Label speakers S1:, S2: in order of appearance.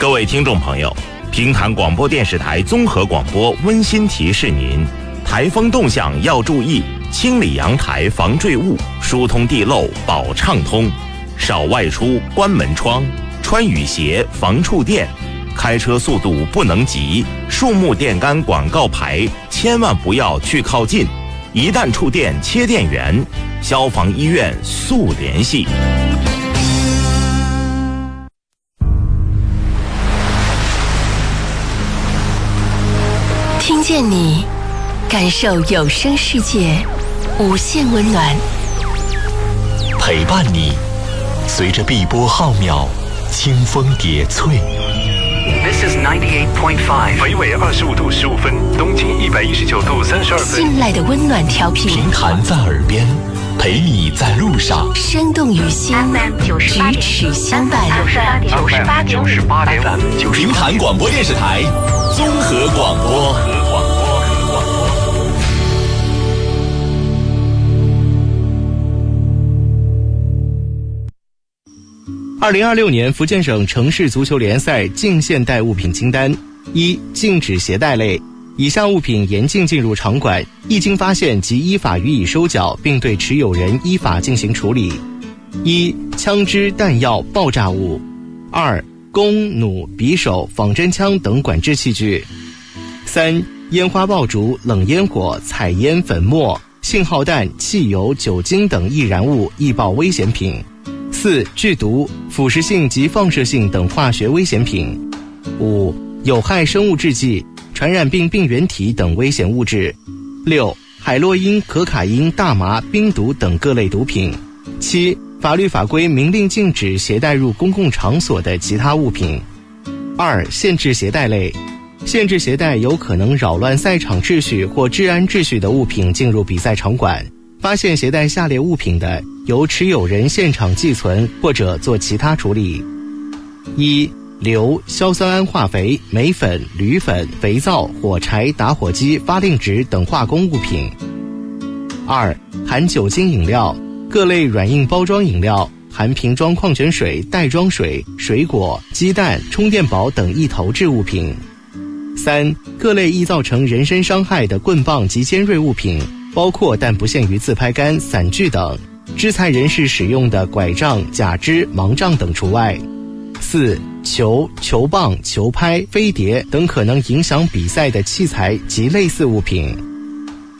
S1: 各位听众朋友，平潭广播电视台综合广播温馨提示您：台风动向要注意，清理阳台防坠物，疏通地漏保畅通，少外出关门窗，穿雨鞋防触电，开车速度不能急，树木电杆广告牌千万不要去靠近，一旦触电切电源，消防医院速联系。
S2: 听见你，感受有声世界无限温暖，
S3: 陪伴你，随着碧波浩渺，清风叠翠。
S4: This is 98.5，
S5: 北纬25度15分，东经119度32分。
S2: 信赖的温暖调频，
S3: 平潭在耳边，陪你在路上，
S2: 生动于心，咫尺相伴。
S4: 98.5，
S3: 平潭广播电视台综合广播。
S6: 2026年福建省城市足球联赛禁现代物品清单：一、禁止携带类，以下物品严禁进入场馆，一经发现即依法予以收缴，并对持有人依法进行处理。一、枪支、弹药、爆炸物；二、弓、弩、匕首、仿真枪等管制器具；三、烟花爆竹、冷烟火、彩烟、粉末、信号弹、汽油、酒精等易燃物、易爆危险品；四、剧毒、腐蚀性及放射性等化学危险品；五、有害生物制剂、传染病病原体等危险物质；六、海洛因、可卡因、大麻、冰毒等各类毒品；七、法律法规明令禁止携带入公共场所的其他物品。二、限制携带类，限制携带有可能扰乱赛场秩序或治安秩序的物品进入比赛场馆，发现携带下列物品的，由持有人现场寄存或者做其他处理：一、硫、硝酸铵化肥、镁粉、铝粉、肥皂、火柴、打火机、发令纸等化工物品；二、含酒精饮料，各类软硬包装饮料，含瓶装矿泉水、袋装水、水果、鸡蛋、充电宝等易投掷物品；三、各类易造成人身伤害的棍棒及尖锐物品，包括但不限于自拍杆、伞具等，肢残人士使用的拐杖、假肢、盲杖等除外；四、球、球棒、球拍、飞碟等可能影响比赛的器材及类似物品；